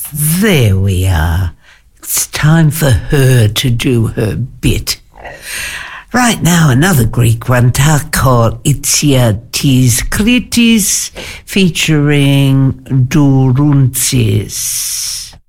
There we are. It's time for her to do her bit. Right now, another Greek one, called Itzia Tis Kritis, featuring Dourountzis.